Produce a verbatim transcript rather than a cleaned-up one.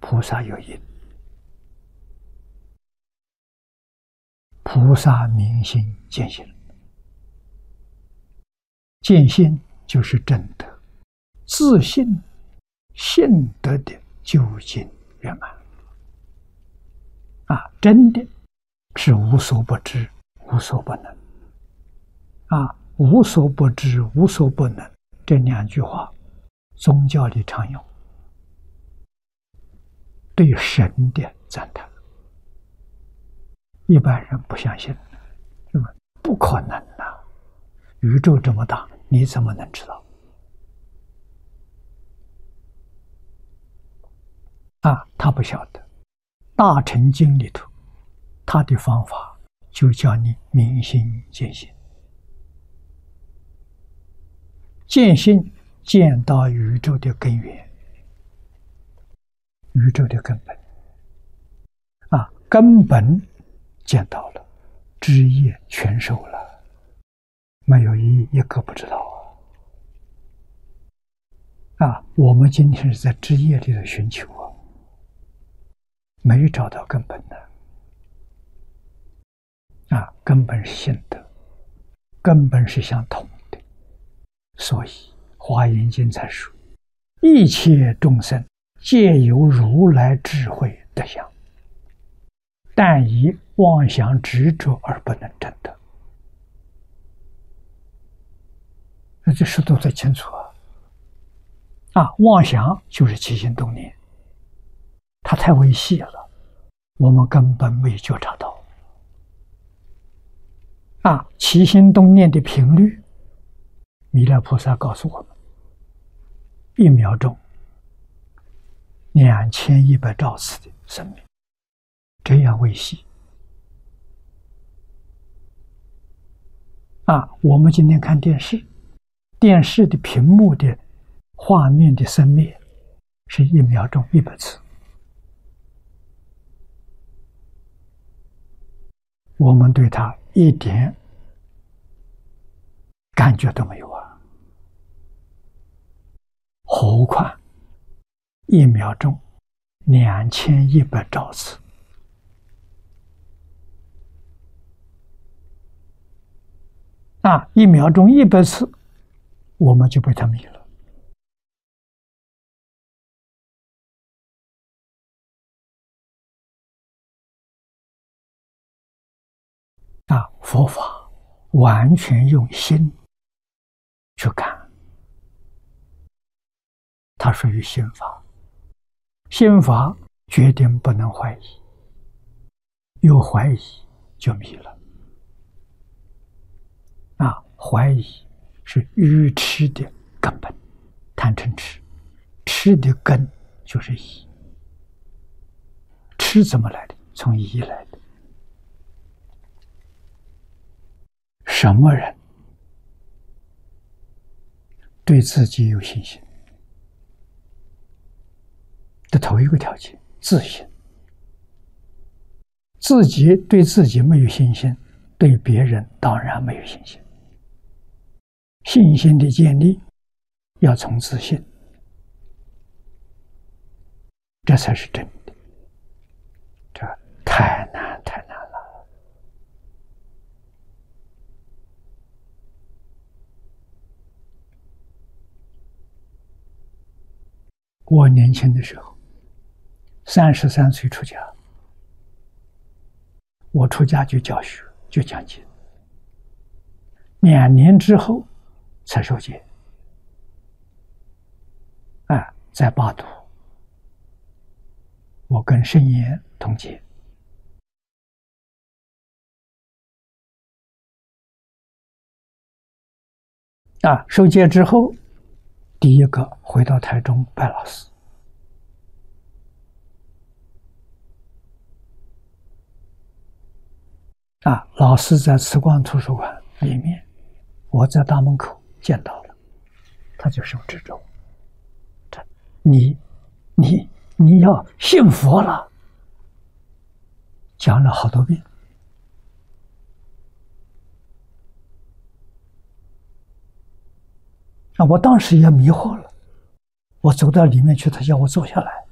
菩萨有因，菩萨明心见性，见性就是正德，自信性德的究竟圆满啊！真的是无所不知，无所不能啊！无所不知，无所不能，这两句话，宗教里常用，对神的赞叹。一般人不相信，是吧？不可能啊！宇宙这么大，你怎么能知道？啊，他不晓得。大乘经里头，他的方法就叫你明心见性，见性见到宇宙的根源，宇宙的根本。啊，根本见到了，枝叶全收了，没有一一个不知道啊！啊，我们今天是在枝叶里的寻求啊，没找到根本的啊，根本是性德，根本是相同的，所以《华严经》才说：一切众生皆有如来智慧德相，但以妄想执着而不能证得。那这说得最清楚啊！啊，妄想就是起心动念，它太微细了，我们根本没有觉察到。啊，起心动念的频率，弥勒菩萨告诉我们，一秒钟两千一百兆次的生命，这样微细。啊，我们今天看电视，电视的屏幕的画面的生灭是一秒钟一百次，我们对它一点感觉都没有啊，何况一秒钟两千一百兆次。啊，一秒钟一百次，我们就被它迷了。啊，佛法完全用心去看，它属于心法，心法决定不能怀疑，有怀疑就迷了。啊，怀疑是愚痴的根本，贪嗔痴，痴的根就是疑。痴怎么来的？从疑来的。什么人对自己有信心？的头一个条件，自信。自己对自己没有信心，对别人当然没有信心。信心的建立要从自信，这才是真的。这太难太难了。我年轻的时候，三十三岁出家，我出家就教学，就讲经，两年之后才受戒。啊，在巴都，我跟圣严同戒。啊，受戒之后，第一个回到台中拜老师。啊，老师在慈光图书馆里面，我在大门口见到了，他就手指着我，你你你要信佛了，讲了好多遍。啊，我当时也迷惑了，我走到里面去，他叫我坐下来。